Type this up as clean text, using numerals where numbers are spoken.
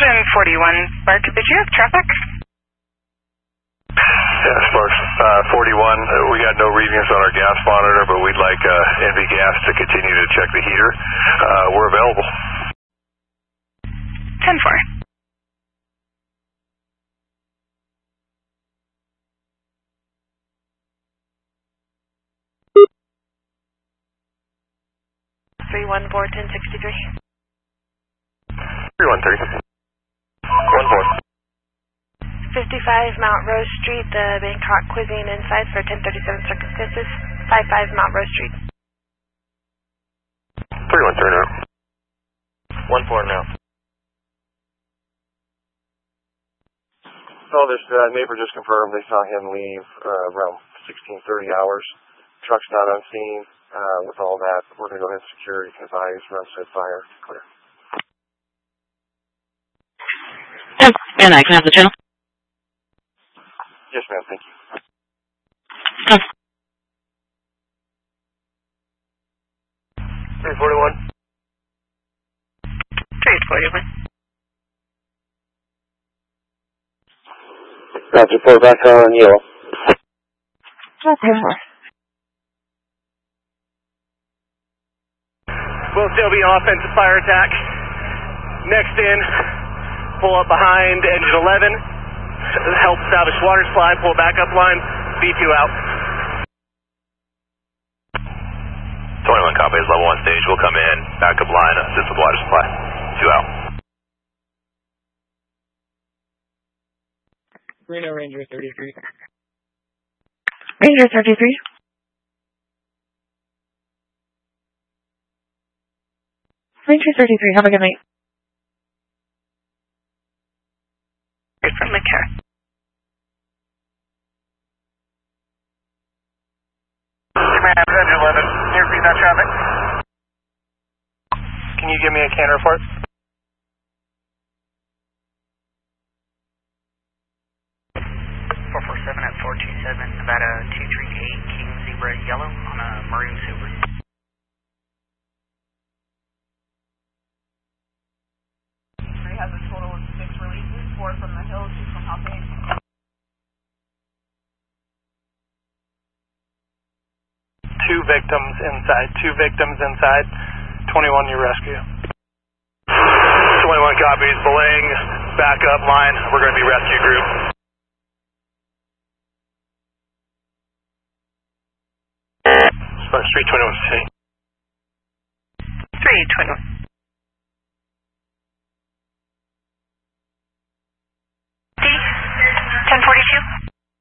Precision 41, Spark, did you have traffic? Yeah, Sparks 41, we got no readings on our gas monitor, but we'd like NV Gas to continue to check the heater. We're available. 10-4. Three 1-4-1063. 313. 1-4. 55 Mount Rose Street, the Bangkok Cuisine Inside for 1037 Circumstances. 55 Mount Rose Street. 313 now. 1-4 now. Oh, this neighbor just confirmed they saw him leave around 16:30 hours. Truck's not on scene. With all that, we're going to go ahead and secure. You can advise Rumstead Fire. Clear. And I can have the channel? Yes, ma'am. Thank you. 341. 341. Roger, 4 back on yellow. Okay. We'll still be offensive fire attack. Next in, pull up behind engine 11. Help establish water supply, pull back up line, B2 out. 21 copies, level 1 stage. We'll come in, backup line, assist with water supply. 2 out. Reno Ranger 33. Ranger 33. Ranger 33, have a good night. From the car. Engine 11, near feed that traffic. Can you give me a can report? 447 at 427, Nevada 238, King Zebra Yellow on a Maroon Subaru. He has a total of 6 releases, 4 from the hill, 2 from Hawthorne. 2 victims inside. 21, you rescue. 21 copies, belaying, backup line. We're going to be rescue group. Street 21 City. 321.